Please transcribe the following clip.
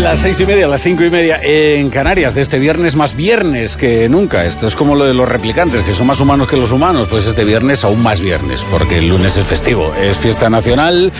Las 6:30, las 5:30 en Canarias, de este viernes, más viernes que nunca. Esto es como lo de los replicantes, que son más humanos que los humanos. Pues este viernes aún más viernes, porque el lunes es festivo, es fiesta nacional